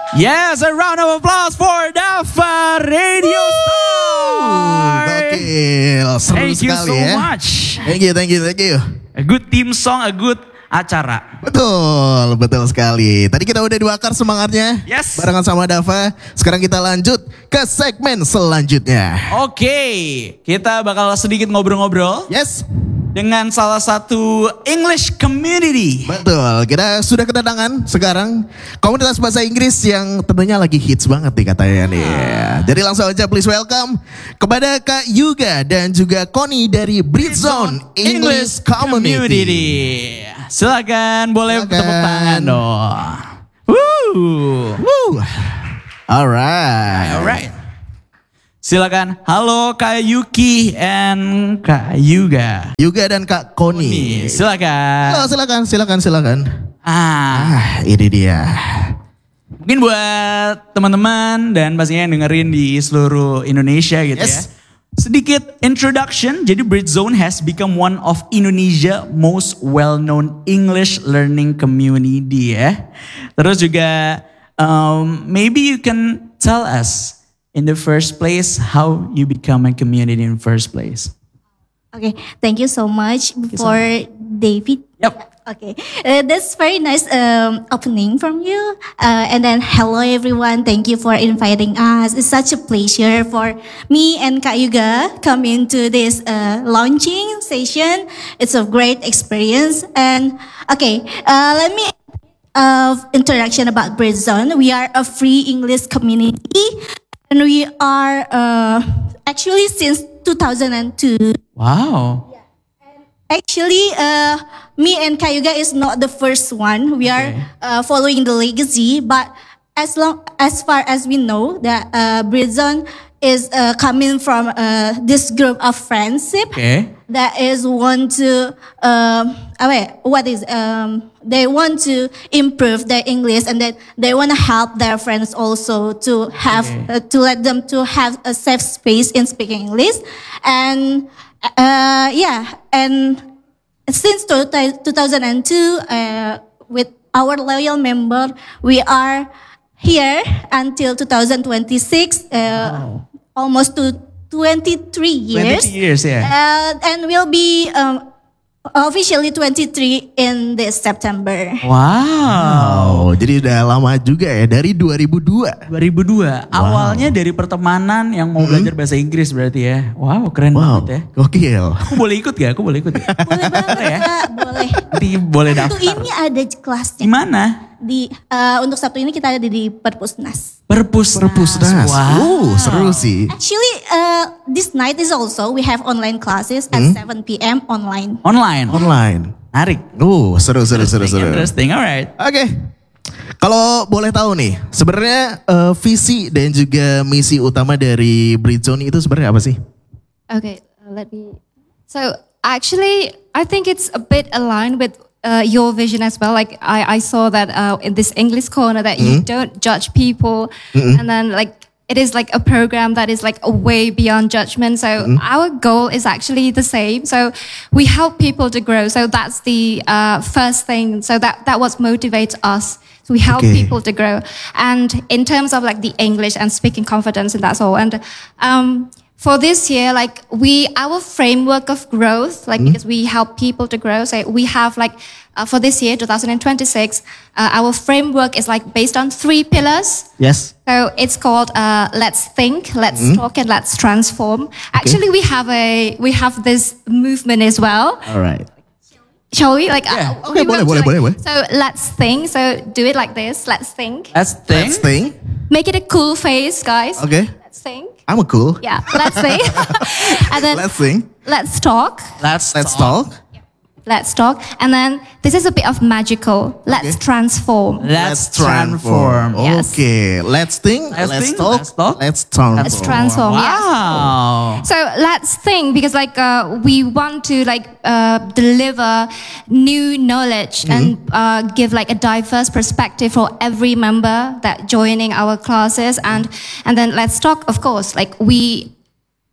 Yes, a round of applause for Dava Radio Star. Gokil, seru Thank you sekali so ya. much. Thank you. A good team song, a good acara. Betul sekali. Tadi kita udah dibakar semangatnya. Yes. Barengan sama Dava. Sekarang kita lanjut ke segmen selanjutnya. Oke, kita bakal sedikit ngobrol-ngobrol Yes. dengan salah satu English community. Betul, kita sudah kedatangan sekarang komunitas bahasa Inggris yang tentunya lagi hits banget nih katanya nih. Jadi langsung aja please welcome kepada Kak Yuga dan juga Connie dari Bridgezone English Community. Silakan, boleh Silakan. tepuk tangan dong. Woo. Woo. Alright. Alright. Silakan. Halo Kak Yuki and Kak Yuga. Yuga dan Kak Connie. Silakan. Halo, silakan. Ini dia. Mungkin buat teman-teman dan pastinya yang dengerin di seluruh Indonesia gitu Yes. ya. Sedikit introduction, jadi Bridgezone has become one of Indonesia most well-known English learning community ya. Terus juga maybe you can tell us in the first place how you become a community in the first place. Okay, thank you so much for David. Yep. Okay, that's very nice opening from you. And then hello everyone, thank you for inviting us. It's such a pleasure for me and Kak Yuga coming to this launching session. It's a great experience. And okay, let me introduction about Bridgezone. We are a free English community, and we are actually since 2002. Wow. Actually, me and Kayuga is not the first one. We are following the legacy, but as far as we know, that Bridgezone is coming from this group of friendship that is want to they want to improve their English, and then they want to help their friends also to have to let them to have a safe space in speaking English. And and since 2002, with our loyal member, we are here until 2026, almost to 23 years. 23 years, yeah. And we'll be officially 23 in this September. Wow. Jadi udah lama juga ya, dari 2002. 2002. Awalnya dari pertemanan yang mau belajar bahasa Inggris berarti ya. Wow, keren banget ya. Gokil. Aku boleh ikut gak? Boleh banget ya? Kak, boleh. Nanti boleh daftar. Untuk ini ada kelasnya. Di mana? Untuk Sabtu ini kita ada di Perpusnas. Perpusnas. Wow. Seru sih. Actually, this night is also we have online classes at 7 p.m. online. Online. Menarik. Seru. Interesting, alright. Oke. Kalau boleh tahu nih, sebenarnya visi dan juga misi utama dari Bridgezone itu sebenarnya apa sih? Okay, let me. So actually, I think it's a bit aligned with your vision as well. Like I saw that in this English corner that you don't judge people, and then like it is like a program that is like a way beyond judgment. So our goal is actually the same. So we help people to grow. So that's the first thing. So that what motivates us. So we help people to grow. And in terms of like the English and speaking confidence, and that's all. And for this year, like our framework of growth, like because we help people to grow. So we have like for this year, 2026, our framework is like based on 3 pillars. Yes. So it's called Let's Think, Let's Talk, and Let's Transform. Actually, we have this movement as well. All right. Shall we? Like, Okay, boleh. So let's think. So do it like this. Let's think. Let's think. Make it a cool face, guys. Okay. Let's think. I'm cool. Yeah, let's think. And then Let's think. let's talk. Let's talk. Let's talk. And then this is a bit of magical. Let's transform. Let's transform. Yes. Okay. Let's think. Let's talk. Let's transform. Let's transform. Yes. Wow. So let's think, because like we want to like deliver new knowledge and give like a diverse perspective for every member that joining our classes, and then let's talk. Of course, like we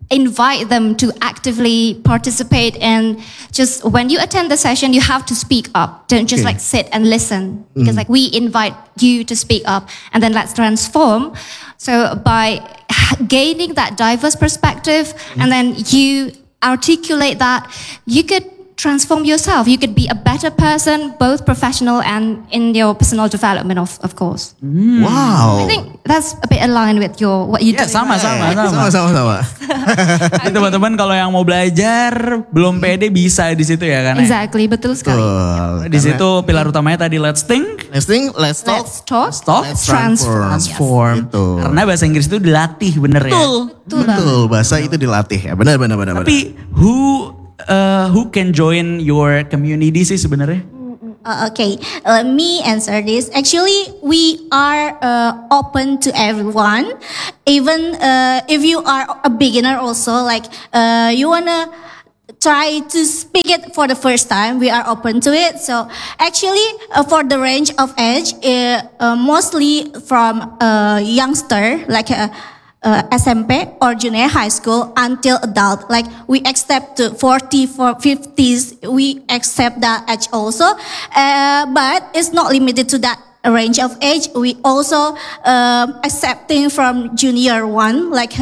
invite them to actively participate, and just when you attend the session you have to speak up, don't just Okay. like sit and listen, because like we invite you to speak up, and then let's transform. So by gaining that diverse perspective and then you articulate that, you could transform yourself. You could be a better person, both professional and in your personal development, of course. Wow. I think that's a bit aligned with your what you Ya do. sama-sama. Sama-sama. Jadi teman-teman kalau yang mau belajar belum pede bisa di situ ya kan? Ya? Exactly, betul sekali. Di situ pilar utamanya tadi let's think, Let's think, let's talk. Let's talk, talk, Let's transform. transform. Gitu. Karena bahasa Inggris itu dilatih bener ya. Betul, bahasa itu dilatih ya. Benar. Tapi who can join your community sih sebenarnya? Okay, let me answer this. Actually, we are open to everyone, even if you are a beginner. Also, like you wanna try to speak it for the first time, we are open to it. So actually, for the range of age, mostly from youngster, like. SMP or junior high school until adult. Like we accept to 40, 50s, we accept that age also. But it's not limited to that range of age. We also accepting from junior one. Like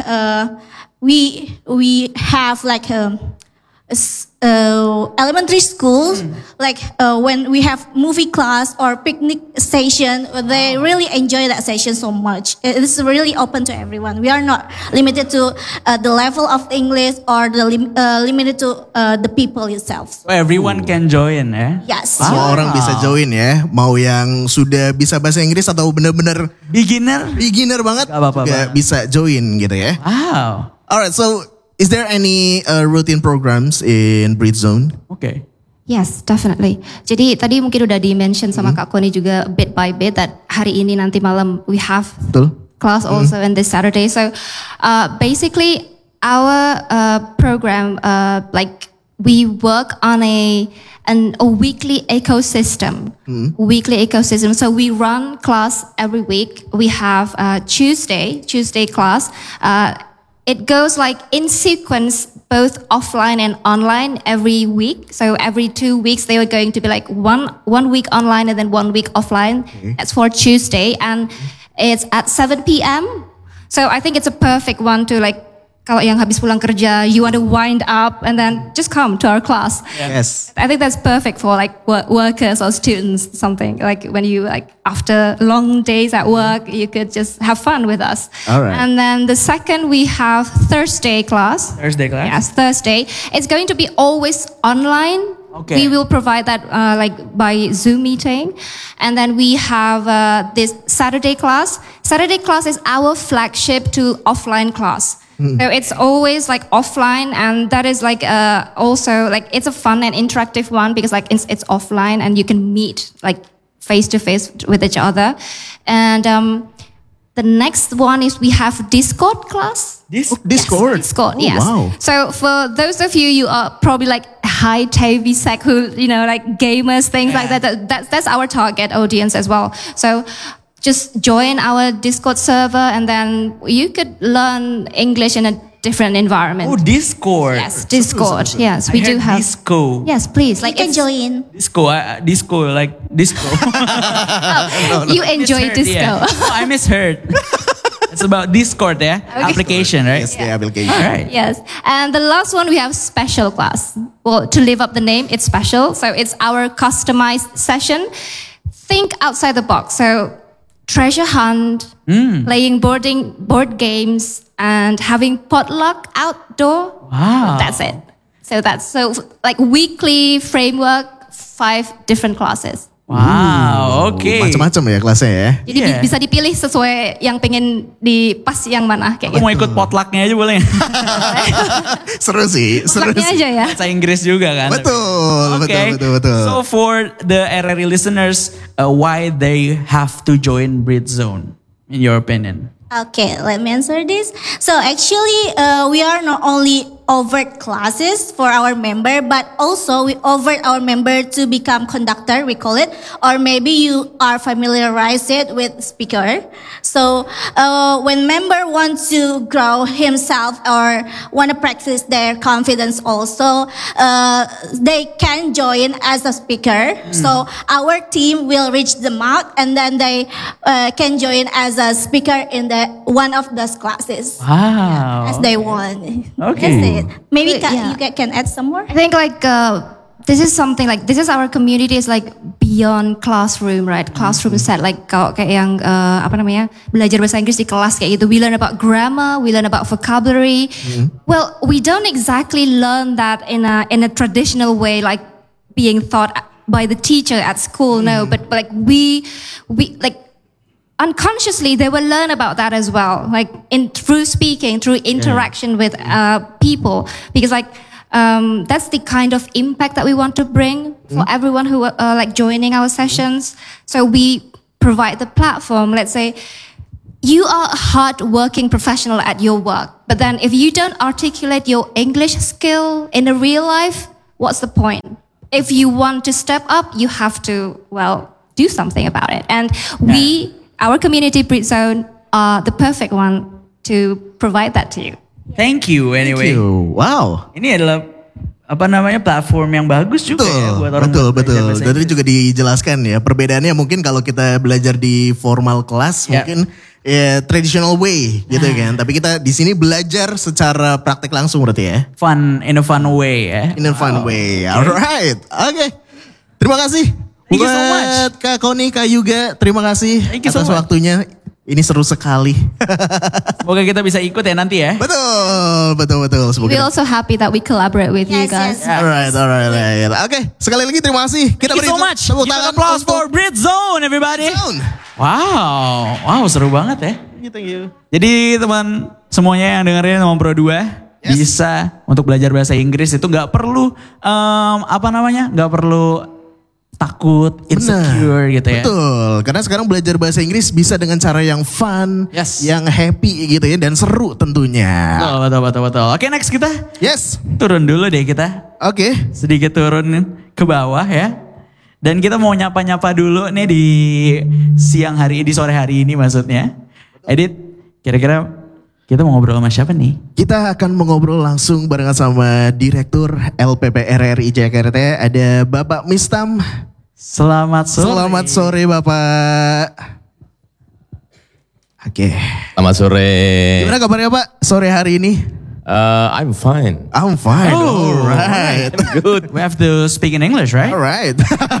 we have like elementary schools, like when we have movie class or picnic session, they really enjoy that session so much. It's really open to everyone. We are not limited to the level of English or limited to the people itself. So everyone can join ya? Yes. Semua orang bisa join ya. Mau yang sudah bisa bahasa Inggris atau benar-benar beginner banget Gak apa-apa, juga Bang. bisa join gitu ya. Wow. Alright, so is there any routine programs in Breathe Zone? Okay. Yes, definitely. Jadi tadi mungkin udah di-mention sama Kak Koni juga bit by bit that hari ini nanti malam we have Betul. class also and this Saturday. So basically our program, like we work on a weekly ecosystem. Weekly ecosystem. So we run class every week. We have Tuesday class. It goes like in sequence, both offline and online every week. So every 2 weeks, they are going to be like one week online and then 1 week offline. That's for Tuesday. And it's at 7 p.m. So I think it's a perfect one to like, kalau yang habis pulang kerja, you want to wind up and then just come to our class. Yes. I think that's perfect for like workers or students, something like when you like after long days at work, you could just have fun with us. All right. And then the second we have Thursday class. Thursday class? Yes, Thursday. It's going to be always online. Okay. We will provide that like by Zoom meeting. And then we have this Saturday class. Saturday class is our flagship to offline class. So it's always like offline, and that is like also like it's a fun and interactive one because like it's offline and you can meet like face to face with each other. And the next one is we have Discord class. Discord. Discord, Oh, yes. wow. So for those of you are probably like high TV sec who, you know, like gamers, things like that. That's our target audience as well. So just join our Discord server and then you could learn English in a different environment. Oh, Discord. Yes, Discord. Yes, we I do heard have. Disco. Yes, please. You Like can it's- join. Disco, like disco. You enjoy Misheard, disco. yeah. Oh, I misheard. It's about Discord, yeah? Application, right? Yes, the application. All right. Yes. And the last one, we have special class. Well, to live up the name, it's special. So it's our customized session. Think outside the box. So treasure hunt, playing board games, and having potluck outdoor. Wow. That's it. So that's like weekly framework, 5 different classes. Wow, okay. Macam-macam ya kelasnya ya. Jadi Yeah. bisa dipilih sesuai yang pengen di pas yang mana kayak Aku gitu. mau ikut potlucknya aja boleh? Seru sih, seru Potlucknya sih. aja ya. Bahasa Inggris juga kan? Betul, Okay. betul. So for the RRI listeners, why they have to join Breathe Zone, in your opinion? Okay, let me answer this. So actually, we are not only offered classes for our member, but also we offered our member to become conductor, we call it, or maybe you are familiarized it with speaker. So when member wants to grow himself or want to practice their confidence also, they can join as a speaker. So our team will reach them out, and then they can join as a speaker in one of those classes. Wow. As they want. Okay. That's it. Maybe But, yeah. you can add some more? I think like this is something like this is our community is like beyond classroom, right? Classroom set like kalau kayak yang apa namanya belajar bahasa Inggris di kelas kayak gitu. We learn about grammar, we learn about vocabulary. Well, we don't exactly learn that in a traditional way, like being taught by the teacher at school. No, but like we like. Unconsciously, they will learn about that as well, like through speaking, through interaction with people, because like that's the kind of impact that we want to bring for everyone who like joining our sessions. So we provide the platform. Let's say you are a hard-working professional at your work, but then if you don't articulate your English skill in a real life, what's the point? If you want to step up, you have to do something about it, and our community Brit Zone are the perfect one to provide that to you. Thank you anyway. Wow. Ini adalah apa namanya platform yang bagus juga ya buat orang betul. belajar bahasa Dan tadi Inggris. juga dijelaskan ya perbedaannya mungkin kalau kita belajar di formal class mungkin traditional way gitu kan. Tapi kita di sini belajar secara praktek langsung berarti ya. Fun in a fun way ya. In a fun way. Alright. Oke. Terima kasih. Thank you so Buat much. Kak Koni, Kak Yuga, terima kasih Thank you so atas much. waktunya. Ini seru sekali. Semoga kita bisa ikut ya nanti ya. betul. Semoga We're also happy that we collaborate with you Yes, guys. yes. Alright. Oke, sekali lagi terima kasih. Kita Thank you so much. tepuk Give an tangan applause untuk for Brit Zone everybody. Zone. Wow, seru banget ya. Thank you. Jadi teman semuanya yang dengerin Teman Pro 2 bisa untuk belajar bahasa Inggris itu nggak perlu nggak perlu takut, insecure gitu ya. Betul, karena sekarang belajar bahasa Inggris bisa dengan cara yang fun, Yes. yang happy gitu ya, dan seru tentunya. Betul. Oke, next kita Yes, turun dulu deh kita. oke. Sedikit turun ke bawah ya. Dan kita mau nyapa-nyapa dulu nih di sore hari ini maksudnya. Edit, kira-kira kita mau ngobrol sama siapa nih? Kita akan mengobrol langsung barengan sama Direktur LPP RRI Jakarta, ada Bapak Mistam. Selamat sore. Selamat sore Bapak. Oke. Selamat sore. Gimana kabarnya Pak sore hari ini? I'm fine. I'm fine. Oh, Alright. Good. We have to speak in English, right? Alright.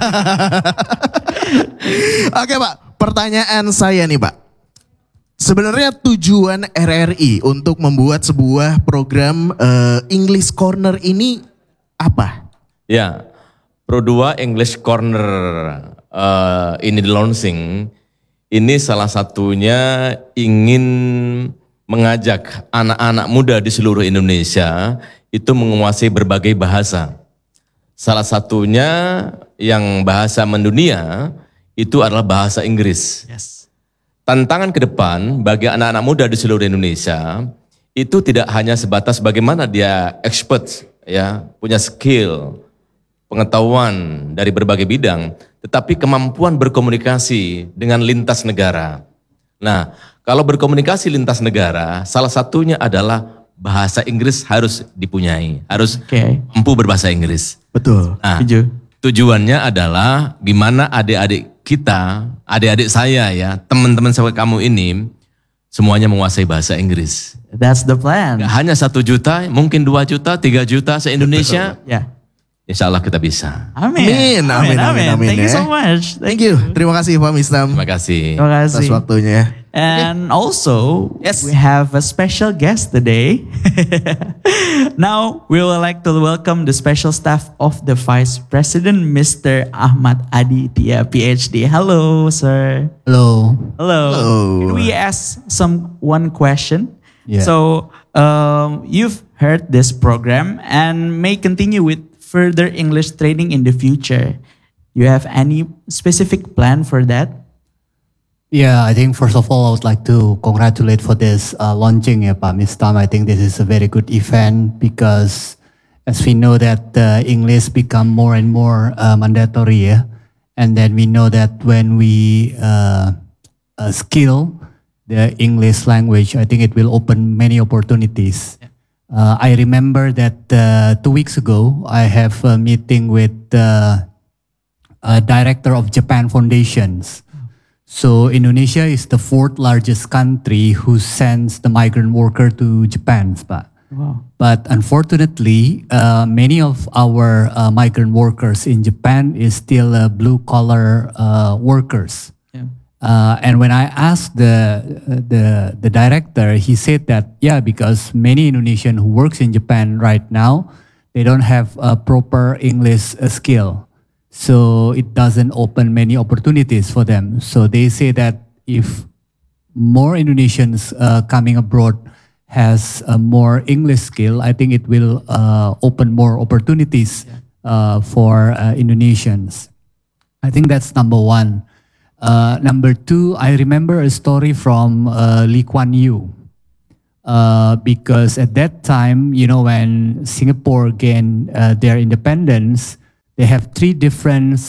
Oke Pak, pertanyaan saya nih Pak. Sebenarnya tujuan RRI untuk membuat sebuah program English Corner ini apa? Ya, Pro 2 English Corner ini di launching. Ini salah satunya ingin mengajak anak-anak muda di seluruh Indonesia itu menguasai berbagai bahasa. Salah satunya yang bahasa mendunia itu adalah bahasa Inggris. Yes. Tantangan ke depan bagi anak-anak muda di seluruh Indonesia itu tidak hanya sebatas bagaimana dia expert ya, punya skill, pengetahuan dari berbagai bidang, tetapi kemampuan berkomunikasi dengan lintas negara. Nah, kalau berkomunikasi lintas negara, salah satunya adalah bahasa Inggris harus dipunyai, harus Oke. mampu berbahasa Inggris. Betul. Nah, Setuju. tujuannya adalah gimana adik-adik kita, adik-adik saya ya, teman-teman saya kamu ini semuanya menguasai bahasa Inggris. That's the plan. Gak hanya 1 juta, mungkin 2 juta, 3 juta se-Indonesia. Ya. Insya Allah kita bisa. Amin. Amin, Thank you ya. so much. Thank you. Terima kasih Pak Mistam Terima kasih. Terima atas kasih. waktunya. And also, we have a special guest today. Now, we would like to welcome the special staff of the Vice President, Mr. Ahmad Aditya, PhD. Hello, sir. Hello. Hello. Hello. Can we ask one question? Yeah. So, you've heard this program and may continue with further English training in the future. You have any specific plan for that? Yeah, I think first of all, I would like to congratulate for this launching, Pak Mistam. I think this is a very good event because as we know that English become more and more mandatory, yeah? And then we know that when we skill the English language, I think it will open many opportunities. I remember that 2 weeks ago, I have a meeting with a director of Japan Foundations. So Indonesia is the 4th largest country who sends the migrant worker to Japan, Pak. Wow. But unfortunately, many of our migrant workers in Japan is still blue collar workers. Yeah. And when I asked the director, he said that because many Indonesian who works in Japan right now, they don't have a proper English skill. So it doesn't open many opportunities for them. So they say that if more Indonesians coming abroad has a more English skill, I think it will open more opportunities for Indonesians. I think that's number one. Number two, I remember a story from Lee Kuan Yew. Because at that time, when Singapore gained their independence, they have 3 different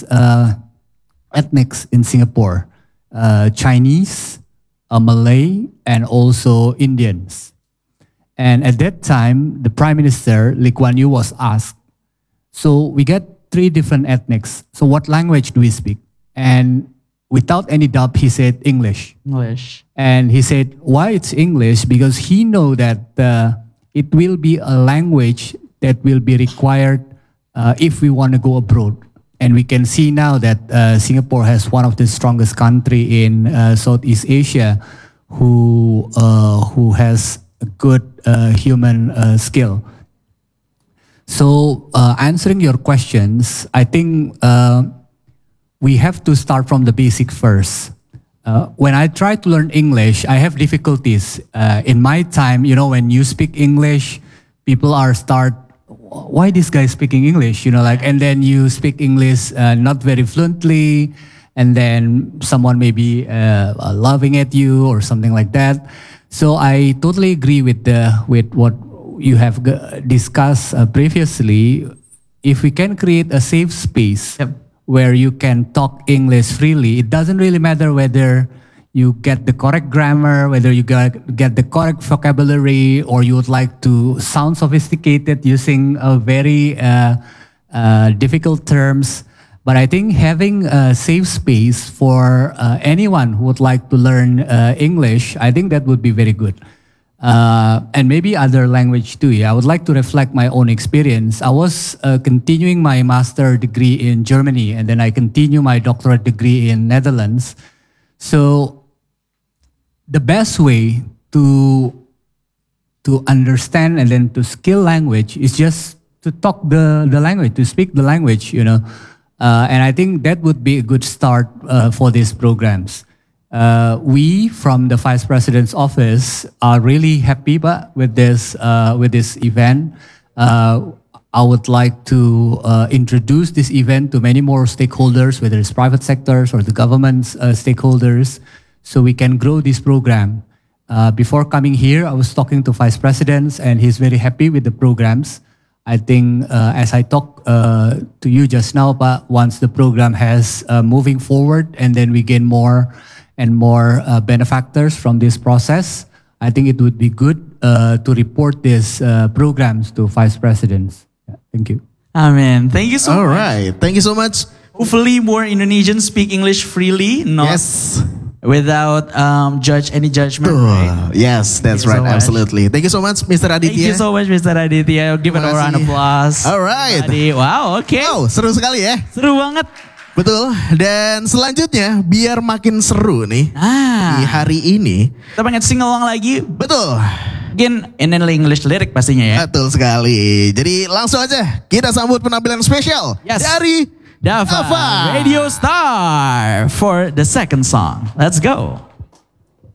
ethnics in Singapore. Chinese, Malay, and also Indians. And at that time, the Prime Minister, Lee Kuan Yew, was asked, so we got 3 different ethnics. So what language do we speak? And without any doubt, he said English. English. And he said, why it's English? Because he know that it will be a language that will be required if we want to go abroad. And we can see now that Singapore has one of the strongest country in Southeast Asia who has a good human skill. So answering your questions, I think we have to start from the basic first. When I try to learn English, I have difficulties. In my time, when you speak English, people why this guy speaking English? And then you speak English not very fluently, and then someone may be laughing at you or something like that. So I totally agree with what you have discussed previously. If we can create a safe space where you can talk English freely, it doesn't really matter whether you get the correct grammar, whether you get the correct vocabulary, or you would like to sound sophisticated using a very difficult terms. But I think having a safe space for anyone who would like to learn English, I think that would be very good. And maybe other language too. I would like to reflect my own experience. I was continuing my master degree in Germany, and then I continue my doctorate degree in Netherlands. So the best way to understand and then to skill language is just to talk the language, to speak the language, And I think that would be a good start for these programs. We from the Vice President's office are really happy with this event. I would like to introduce this event to many more stakeholders, whether it's private sectors or the government's stakeholders, so we can grow this program. Before coming here, I was talking to Vice Presidents, and he's very happy with the programs. I think as I talked to you just now, but once the program has moving forward and then we gain more and more benefactors from this process, I think it would be good to report these programs to Vice Presidents. Thank you. Amen. Thank you so All much. right. Thank you so much. Hopefully more Indonesians speak English freely, not Yes. without any judgment. right? Yes, that's Thank you right. so much. Absolutely. Thank you so much, Mr. Aditya. Thank you so much, Mr. Aditya. Give it a Terima round of kasih. applause. Alright. Tadi, wow, oke. Wow, seru sekali ya. Seru banget. Betul. Dan selanjutnya, biar makin seru nih di hari ini. Kita pengen sing along lagi. Betul. Mungkin in English lirik pastinya ya. Betul sekali. Jadi langsung aja kita sambut penampilan spesial Yes. dari Dava, Dava. Radio Star for the second song. Let's go.